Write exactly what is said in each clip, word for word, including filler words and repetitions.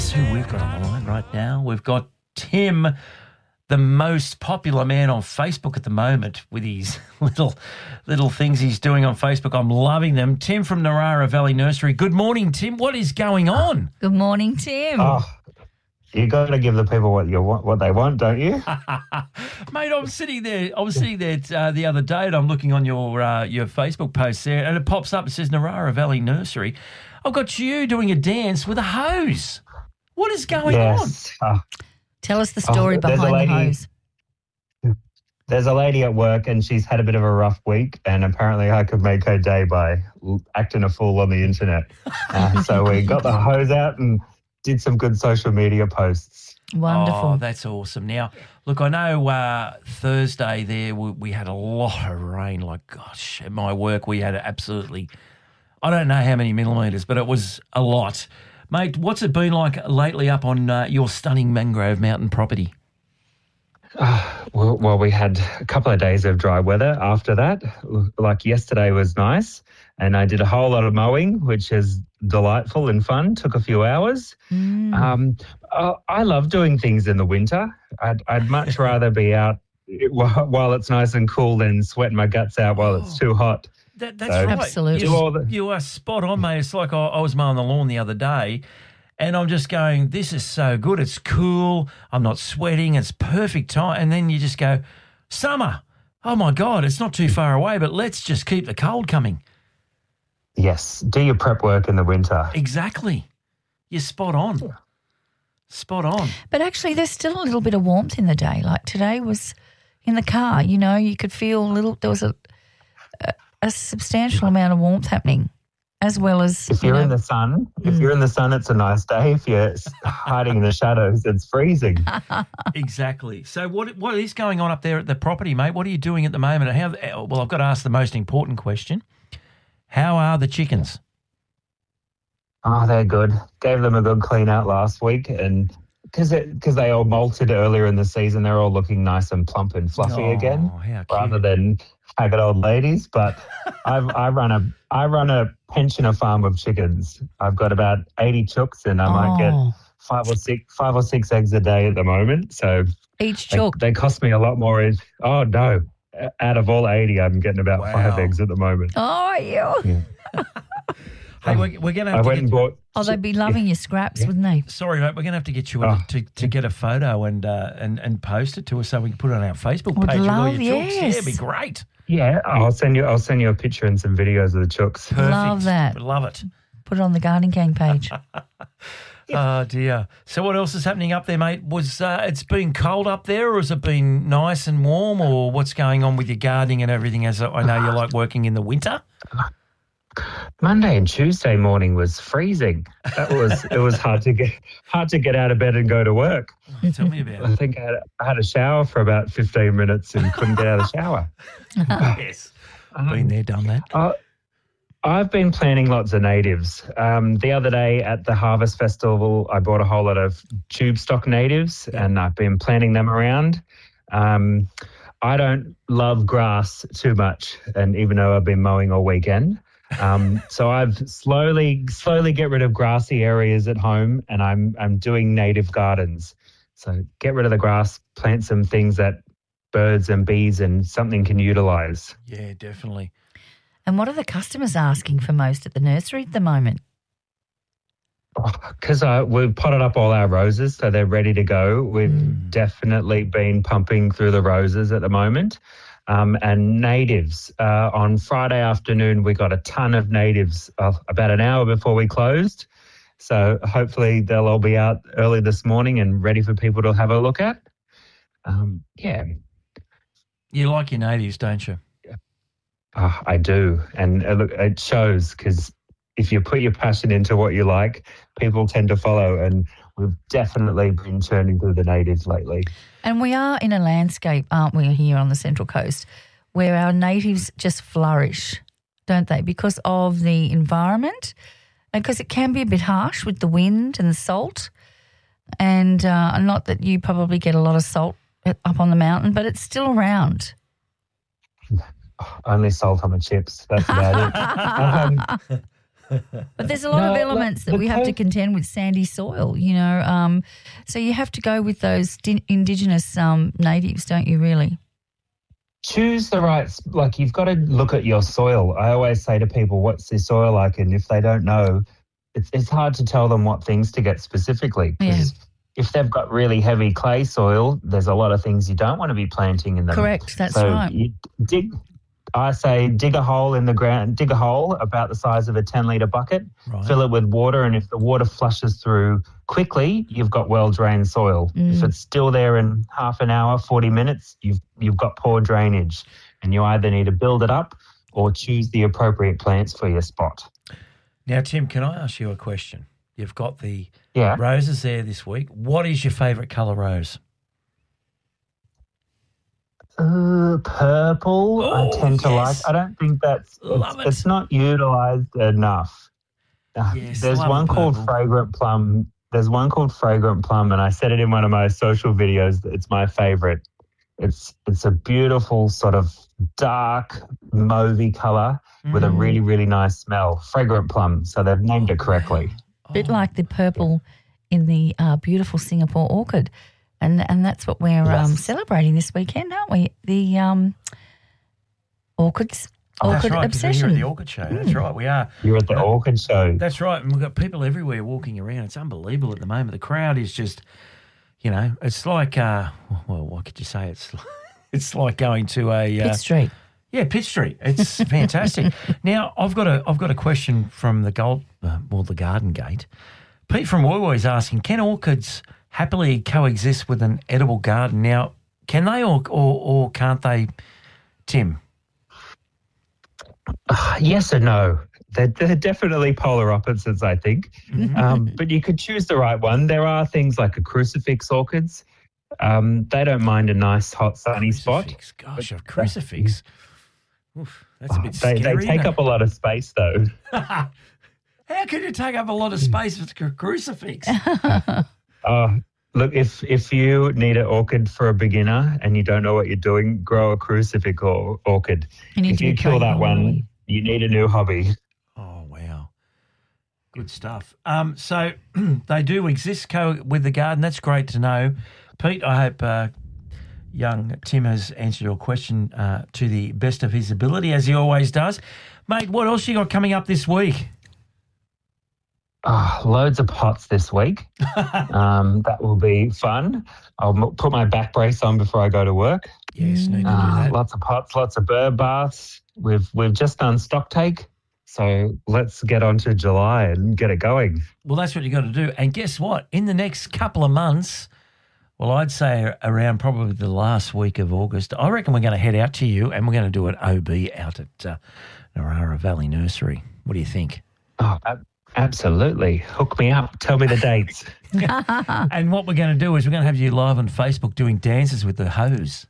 guess who we've got on the line right now? We've got Tim, the most popular man on Facebook at the moment with his little little things he's doing on Facebook. I'm loving them. Tim from Narara Valley Nursery. Good morning, Tim. What is going on? Good morning, Tim. Oh, you got to give the people what you want, what they want, don't you? Mate, I'm sitting there. I was sitting there uh, the other day, and I'm looking on your uh, your Facebook post there, and it pops up. It says Narara Valley Nursery. I've got you doing a dance with a hose. What is going yes. on? Uh, Tell us the story oh, there's behind a lady, the hose. There's a lady at work, and she's had a bit of a rough week, and apparently I could make her day by acting a fool on the internet. Uh, so we got the hose out and did some good social media posts. Wonderful. Oh, that's awesome. Now, look, I know uh, Thursday there we, we had a lot of rain. Like, gosh, at my work we had absolutely, I don't know how many millimetres, but it was a lot. Mate, what's it been like lately up on uh, your stunning Mangrove Mountain property? Uh, well, well, we had a couple of days of dry weather after that. Like yesterday was nice, and I did a whole lot of mowing, which is delightful and fun. Took a few hours. Mm. Um, uh, I love doing things in the winter. I'd, I'd much rather be out while it's nice and cool than sweating my guts out while it's too hot. That, that's So, right. Absolutely. You, all the- you are spot on, mate. It's like I, I was mowing the lawn the other day, and I'm just going, this is so good. It's cool. I'm not sweating. It's perfect time. And then you just go, summer. Oh, my God, it's not too far away, but let's just keep the cold coming. Yes, do your prep work in the winter. Exactly. You're spot on. Spot on. But actually, there's still a little bit of warmth in the day. Like today was in the car, you know, you could feel a little, there was a, a, a substantial amount of warmth happening, as well as, If you you're know, in the sun, if Mm. you're in the sun, it's a nice day. If you're hiding in the shadows, it's freezing. Exactly. So what what is going on up there at the property, mate? What are you doing at the moment? How, well, I've got to ask the most important question. How are the chickens? Oh, they're good. Gave them a good clean out last week, and because because they all molted earlier in the season, they're all looking nice and plump and fluffy Oh, again, how cute. rather than haggard old ladies. But I've, I run a I run a pensioner farm of chickens. I've got about eighty chooks, and I might get oh, five or six five or six eggs a day at the moment. So each they, chook. they cost me a lot more. each- Oh no! Out of all eighty, I'm getting about Wow. five eggs at the moment. Oh, you. Hey, we're, we're going to I have to went get, and bought. Oh, they'd be loving your scraps, Yeah. wouldn't they? sorry, mate, we're going to have to get you Oh. to, to get a photo and uh, and and post it to us so we can put it on our Facebook Would page with all love, your chooks. Yeah, yes. it'd be great. Yeah, I'll send you. I'll send you a picture and some videos of the chooks. Perfect. Love that. Love it. Put it on the Garden Gang page. Oh, dear. So what else is happening up there, mate? Was uh, it's been cold up there, or has it been nice and warm, or what's going on with your gardening and everything? As I know you like working in the winter. Monday and Tuesday morning was freezing. That was it was hard to get hard to get out of bed and go to work. Tell me about I it. think I had, I had a shower for about fifteen minutes and couldn't get out of the shower. Yes. Been there, done that. Uh, I've been planting lots of natives. Um, the other day at the Harvest Festival, I bought a whole lot of tube stock natives, and I've been planting them around. Um, I don't love grass too much, and even though I've been mowing all weekend, um, so I've slowly, slowly get rid of grassy areas at home, and I'm I'm doing native gardens. So get rid of the grass, plant some things that birds and bees and something can utilize. Yeah, definitely. And what are the customers asking for most at the nursery at the moment? Because uh, we've potted up all our roses, so they're ready to go. We've Mm. definitely been pumping through the roses at the moment. Um, and natives. Uh, on Friday afternoon, we got a ton of natives uh, about an hour before we closed. So hopefully they'll all be out early this morning and ready for people to have a look at. Um, yeah, You like your natives, don't you? uh, I do. And uh, look, it shows because if you put your passion into what you like, people tend to follow. And we've definitely been churning through the natives lately. And we are in a landscape, aren't we, here on the Central Coast, where our natives just flourish, don't they, because of the environment and because it can be a bit harsh with the wind and the salt. And uh, not that you probably get a lot of salt up on the mountain, but it's still around. Only salt on the chips. That's about it. Um, But there's a lot No, of look, elements that the we have to co- contend with sandy soil, you know. Um, so you have to go with those di- indigenous um, natives, don't you, really? Choose the right, like you've got to look at your soil. I always say to people, what's their soil like? And if they don't know, it's, it's hard to tell them what things to get specifically. Because if they've got really heavy clay soil, there's a lot of things you don't want to be planting in them. Correct, that's so right. You dig, I say dig a hole in the ground, dig a hole about the size of a ten litre bucket, Right. fill it with water, and if the water flushes through quickly, you've got well-drained soil. Mm. If it's still there in half an hour, forty minutes, you've you've got poor drainage, and you either need to build it up or choose the appropriate plants for your spot. Now, Tim, can I ask you a question? You've got the Yeah. roses there this week. What is your favourite colour rose? Uh, purple, Oh, I tend to yes. like. I don't think that's Love it's, it. it's not utilised enough. Uh, Yes, There's love one the called purple. Fragrant Plum. There's one called Fragrant Plum, and I said it in one of my social videos. That it's my favourite. It's it's a beautiful sort of dark mauvey colour with a Mm. really really nice smell. Fragrant Plum. So they've named it correctly. A bit Oh. like the purple in the uh, beautiful Singapore orchid. And and that's what we're um, Yes. celebrating this weekend, aren't we? The um, orchids, Oh, that's orchid right, 'cause we're here obsession. at the Orchid Show. That's right, we are. You're at the Yeah. Orchid Show. That's right, and we've got people everywhere walking around. It's unbelievable at the moment. The crowd is just, you know, it's like, uh, well, what could you say? It's it's like going to a uh, Pitt Street. yeah, Pitt Street. It's fantastic. Now, I've got a I've got a question from the gold, uh, well, the Garden Gate. Pete from Woy Woy is asking, can orchids happily coexist with an edible garden? Now, can they or or, or can't they, Tim? Uh, yes and no. They're, they're definitely polar opposites, I think. Um, but you could choose the right one. There are things like a crucifix orchids. Um, they don't mind a nice, hot, sunny spot. Crucifix. Gosh, a crucifix. Oof, that's a bit They, scary. they take isn't up a lot of space, though. it? How can you take up a lot of space with a crucifix? Uh, look, if if you need an orchid for a beginner and you don't know what you're doing, grow a crucifix or orchid. You need If to you be kill trained that properly. one, you need a new hobby. Oh, wow. Good stuff. Um, so they do exist co- with the garden. That's great to know. Pete, I hope uh, young Tim has answered your question uh, to the best of his ability, as he always does. Mate, what else you got coming up this week? Oh, loads of pots this week. um, that will be fun. I'll m- put my back brace on before I go to work. Yes, need to do Uh, that. lots of pots, lots of bird baths. We've we've just done stock take, so let's get on to July and get it going. Well, that's what you got to do. And guess what? In the next couple of months, well, I'd say around probably the last week of August, I reckon we're going to head out to you and we're going to do an O B out at uh, Narara Valley Nursery. What do you think? Oh, ab- absolutely. Hook me up. Tell me the dates. And what we're going to do is we're going to have you live on Facebook doing dances with the hose.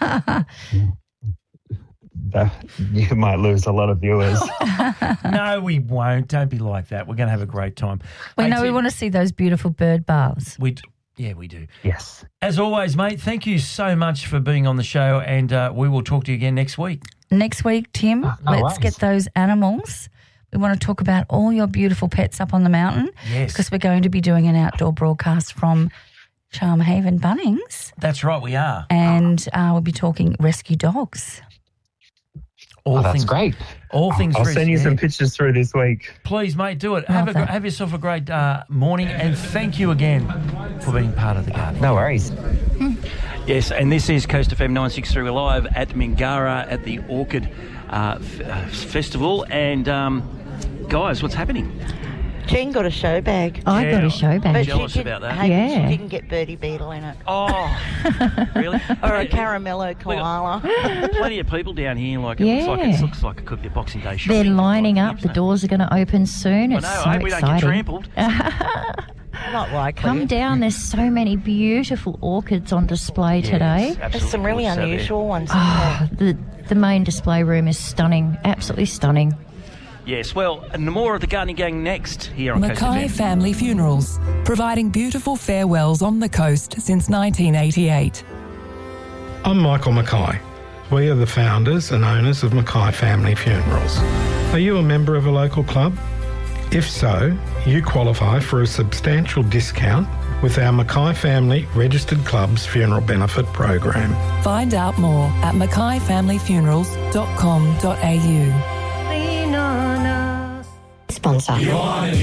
Uh, you might lose a lot of viewers. No, we won't. Don't be like that. We're going to have a great time. We Hey, know we Tim, want to see those beautiful bird baths. We d- yeah, we do. Yes. As always, mate, thank you so much for being on the show, and uh, we will talk to you again next week. Next week, Tim, Oh, no let's worries. get those animals. We want to talk about all your beautiful pets up on the mountain Yes. because we're going to be doing an outdoor broadcast from Charm Haven Bunnings, That's right, we are. and uh, we'll be talking rescue dogs. All Oh, that's things, great. All things. I'll res- send you yeah. some pictures through this week. Please, mate, do it. Have, a, Love gr- that. have yourself a great uh, morning, and thank you again for being part of the garden. No worries. Yes, and this is Coast F M nine sixty-three. We're live at Mingara at the Orchid uh, f- uh, Festival. And, um, guys, what's happening? Jean got a show bag. I Yeah. got a show But bag. jealous she did, about that. Hey, Yeah. she didn't get Birdie Beetle in it. Oh, really? Or a Hey, caramello koala. plenty of people down here. Like it looks like it Yeah. looks like it could be a Boxing Day They're shopping. lining Like, up. The doors are going to open soon. I It's know. so I hope we don't get exciting. trampled. Not likely. Come down. There's so many beautiful orchids on display today. There's some really gorgeous out there. unusual ones. isn't Oh, there? the the main display room is stunning. Absolutely stunning. Yes, well, and more of the Gardening Gang next here on Coast Mackay F M. Family Funerals, providing beautiful farewells on the coast since nineteen eighty-eight. I'm Michael Mackay. We are the founders and owners of Mackay Family Funerals. Are you a member of a local club? If so, you qualify for a substantial discount with our Mackay Family Registered Club's funeral benefit program. Find out more at mackay family funerals dot com dot a u. Sponsor.